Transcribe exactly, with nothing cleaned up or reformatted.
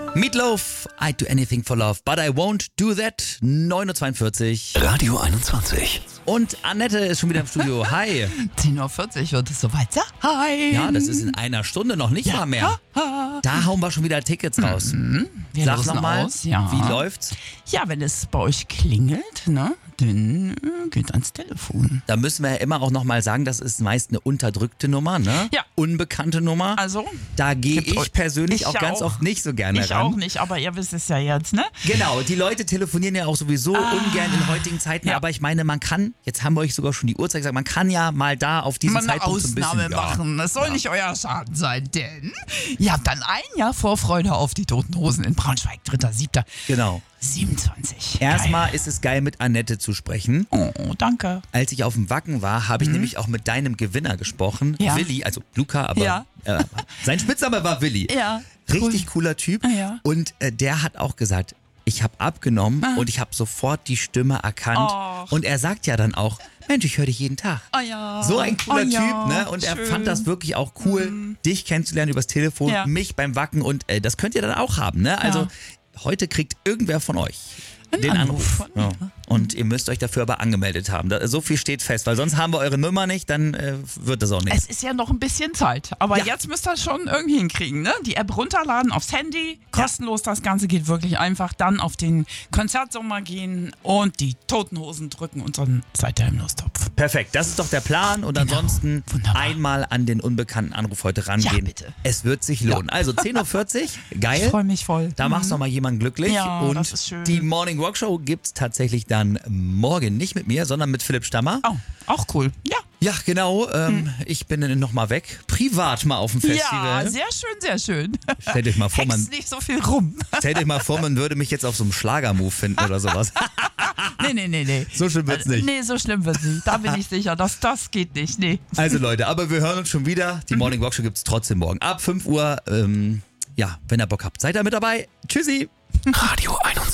Meatloaf, I'd do anything for love, but I won't do that. neun Uhr zweiundvierzig. Radio einundzwanzig. Und Annette ist schon wieder im Studio. Hi. zehn Uhr vierzig wird es soweit sein. Ja, das ist in einer Stunde noch nicht mal mehr. Da hauen wir schon wieder Tickets raus. Mhm. Wir Sag losen nochmal, aus, ja. wie läuft's? Ja, wenn es bei euch klingelt, ne, dann äh, geht ans Telefon. Da müssen wir ja immer auch nochmal sagen, das ist meist eine unterdrückte Nummer, ne? Ja. Unbekannte Nummer. Also, Da gehe gibt ich euch- persönlich ich auch ganz auch. oft nicht so gerne ich ran. auch nicht, aber ihr wisst es ja jetzt, ne? Genau, die Leute telefonieren ja auch sowieso ungern in heutigen Zeiten, Ja. aber ich meine, man kann, jetzt haben wir euch sogar schon die Uhrzeit gesagt, man kann ja mal da auf diesen Mal eine Zeitpunkt so ein Ausnahme bisschen... Ja. machen. Das soll nicht euer Schaden sein, denn ihr habt dann ein Jahr Vorfreude auf die Toten Hosen in Braunschweig, dritter siebter Genau. siebenundzwanzig. Erstmal Geil. ist es geil, mit Annette zu sprechen. Oh, danke. Als ich auf dem Wacken war, habe ich nämlich auch mit deinem Gewinner gesprochen. Ja. Willi, also Luca, aber Ja. äh, sein Spitzname war Willi. Ja. Richtig cooler Typ. Ja. Und äh, der hat auch gesagt, ich habe abgenommen und ich habe sofort die Stimme erkannt. Och. Und er sagt ja dann auch, Mensch, ich höre dich jeden Tag. Oh ja. So ein cooler oh ja. Typ, ne? Und er Schön. fand das wirklich auch cool, dich kennenzulernen übers Telefon, Ja. mich beim Wacken und äh, das könnt ihr dann auch haben, ne? Also heute kriegt irgendwer von euch Ein den Anruf. Anruf von mir. Ja. Und ihr müsst euch dafür aber angemeldet haben. Da, so viel steht fest, weil sonst haben wir eure Nummer nicht, dann äh, wird das auch nichts. Es ist ja noch ein bisschen Zeit, aber Ja. jetzt müsst ihr schon irgendwie hinkriegen, ne? Die App runterladen aufs Handy, kostenlos, das Ganze geht wirklich einfach. Dann auf den Konzertsommer gehen und die Toten Hosen drücken und so einen Seite im Lostopf. Perfekt, das ist doch der Plan und Genau. ansonsten Wunderbar. einmal an den unbekannten Anruf heute rangehen. Ja, bitte. Es wird sich lohnen. Also zehn Uhr vierzig, geil. Ich freue mich voll. Da machst du noch mal jemanden glücklich. Ja, und das ist schön. die Morning Walk Show gibt's tatsächlich dann morgen. Nicht mit mir, sondern mit Philipp Stammer. Oh, auch cool. Ja. Ja, genau. Ähm, Ich bin dann noch mal weg. Privat mal auf dem Festival. Ja, sehr schön, sehr schön. Stellt euch mal vor, man, Hext nicht so viel rum. stellt euch mal vor, man würde mich jetzt auf so einem Schlagermove finden oder sowas. Nee, nee, nee, nee. So schlimm wird's nicht. Nee, so schlimm wird's nicht. Da bin ich sicher, dass das geht nicht. Nee. Also Leute, aber wir hören uns schon wieder. Die Morning Walk Show gibt's trotzdem morgen ab fünf Uhr. Ähm, ja, wenn ihr Bock habt, seid ihr mit dabei. Tschüssi. Radio einundzwanzig.